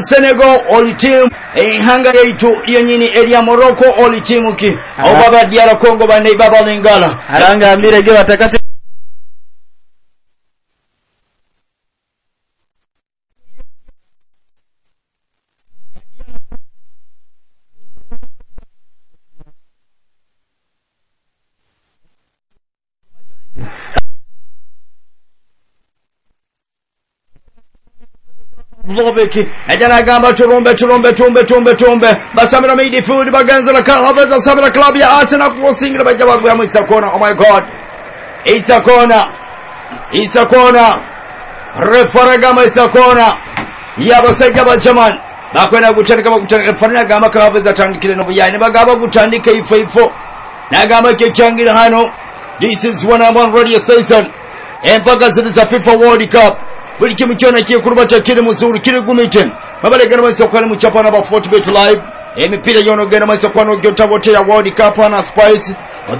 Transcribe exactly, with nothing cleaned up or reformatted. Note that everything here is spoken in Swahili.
team Senegal oli team ehanga yaitu yonyini elia Morocco oli team ki obaba D R Congo bane baba Lingala aranga ambire ge batakate Lobeki ejana gamba turumbe turumbe tumbe tumbe tumbe basamira midfield baganza la kahabeza samira club ya Arsenal crossing la bajabu ya Isa Kona. Oh my god, Isa Kona, Isa Kona refara gama Isa Kona ya basajja bajaman bakwena gutandika bagutandika fanira gamba kahabeza tandikire no buyani bagaba gutandika ifo ifo na gamba ke kyangira hano. This is one on one radio station empaka ziliza FIFA World Cup buli kimu kyona kikuruba cha kiri muzuru kiri gumiten babale gana mwanzo kwa mu chapana ba Fortbet live emipira yono gana mwanzo kwa no gyota bote ya World Cup na Spice